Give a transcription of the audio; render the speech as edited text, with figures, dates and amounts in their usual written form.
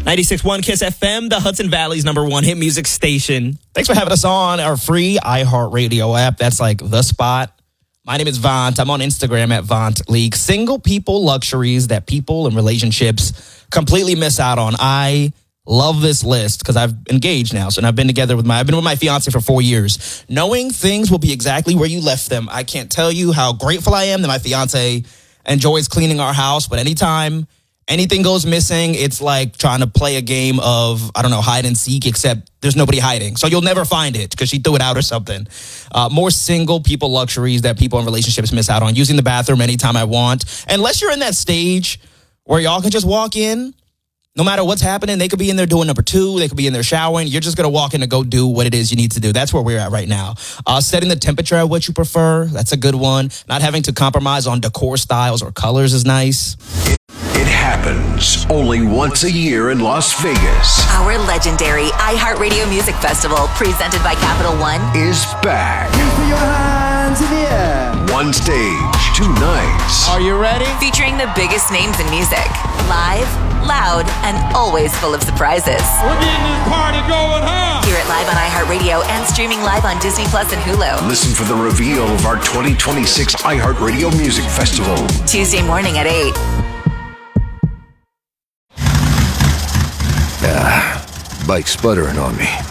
96.1 KISS FM, the Hudson Valley's #1 hit music station. Thanks for having us on our free iHeartRadio app. That's like the spot. My name is Vaunt. I'm on Instagram at Vaunt League. Single people luxuries that people in relationships completely miss out on. I love this list because I've engaged now. So I've been with my fiance for 4 years. Knowing things will be exactly where you left them. I can't tell you how grateful I am that my fiance enjoys cleaning our house, but anytime anything goes missing, it's like trying to play a game of, hide and seek, except there's nobody hiding. So you'll never find it because she threw it out or something. More single people luxuries that people in relationships miss out on. Using the bathroom anytime I want. Unless you're in that stage where y'all can just walk in, no matter what's happening. They could be in there doing number 2. They could be in there showering. You're just going to walk in and go do what it is you need to do. That's where we're at right now. Setting the temperature at what you prefer. That's a good one. Not having to compromise on decor styles or colors is nice. It happens only once a year in Las Vegas. Our legendary iHeartRadio Music Festival, presented by Capital One, is back. Put your hands in the air. One stage, 2 nights. Are you ready? featuring the biggest names in music. Live, loud, and always full of surprises. We're getting this party going, huh? Hear it live on iHeartRadio and streaming live on Disney Plus and Hulu. Listen for the reveal of our 2026 iHeartRadio Music Festival. Tuesday morning at 8. Bike sputtering on me.